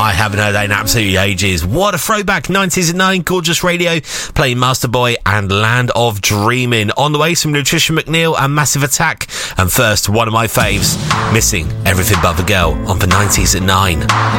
I haven't heard that in absolutely ages. What a throwback. 90s at 9, Gorgeous Radio, playing Master Boy and Land of Dreaming. On the way, some Nutrition McNeil and Massive Attack. And first, one of my faves, Missing Everything But the Girl on the 90s at 9.